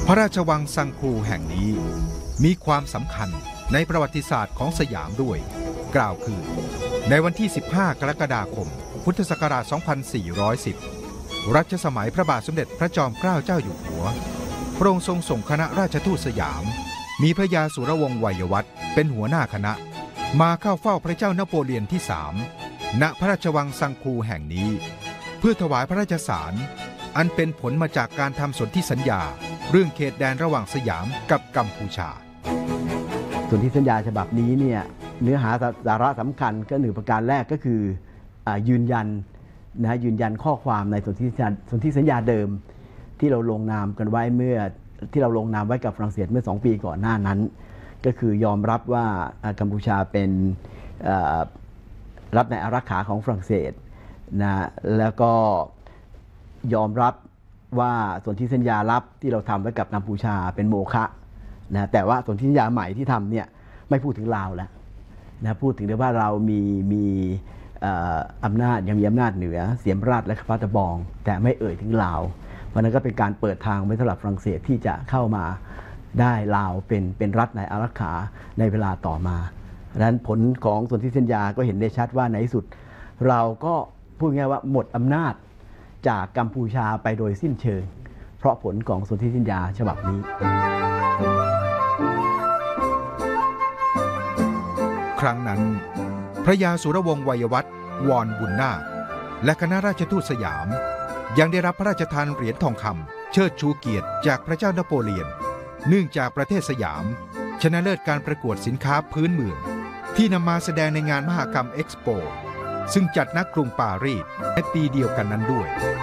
พระราชวังซังคูแห่งนี้มีความสำคัญในประวัติศาสตร์ของสยามด้วยกล่าวคือในวันที่ 15 กรกฎาคม พุทธศักราช 2410 รัชสมัยพระบาทสมเด็จพระจอมเกล้าเจ้าอยู่หัวพระองค์ทรงส่งคณะราชทูตสยามมีพระยาสุรวงศ์ไวยวัฒน์เป็นหัวหน้าคณะมาเข้าเฝ้าพระเจ้านโปเลียนที่ 3 ณ พระราชวังซังคูแห่งนี้เพื่อถวายพระราชสารอันเป็นผลมาจากการทำสนธิสัญญาเรื่องเขตแดนระหว่างสยามกับกัมพูชาสนธิสัญญาฉบับนี้เนี่ยเนื้อหาสาระสำคัญก็หนึ่งประการแรกก็คือยืนยันข้อความในสนธิสัญญาเดิมที่เราลงนามกันไว้เมื่อที่เราลงนามไว้กับฝรั่งเศสเมื่อ2 ปีก่อนหน้านั้นก็คือยอมรับว่ากัมพูชาเป็นรัฐในอารักขาของฝรั่งเศสนะแล้วก็ยอมรับว่าสนธิสัญญาลับที่เราทำไว้กับกัมพูชาเป็นโมฆะนะแต่ว่าสนธิสัญญาใหม่ที่ทำเนี่ยไม่พูดถึงลาวแล้วนะพูดถึงได้ว่าเรามีอำนาจยังมีอำนาจเหนือเสียมราชและพระตะบองแต่ไม่เอ่ยถึงลาวเพราะนั้นก็เป็นการเปิดทางไว้สำหรับฝรั่งเศสที่จะเข้ามาได้ลาวเป็นรัฐในอารักขาในเวลาต่อมาดังนั้นผลของสนธิสัญญาก็เห็นได้ชัดว่าในที่สุดเราก็พูดง่ายว่าหมดอำนาจจากกัมพูชาไปโดยสิ้นเชิงเพราะผลของสนธิสัญญาฉบับนี้ครั้งนั้นพระยาสุรวงศ์ไวยวัฒน์วอนบุญนาคและคณะราชทูตสยามยังได้รับพระราชทานเหรียญทองคำเชิดชูเกียรติจากพระเจ้านโปเลียนเนื่องจากประเทศสยามชนะเลิศการประกวดสินค้าพื้นเมืองที่นำมาแสดงในงานมหกรรมเอ็กซ์โปซึ่งจัดณกรุงปารีสในปีเดียวกันนั้นด้วย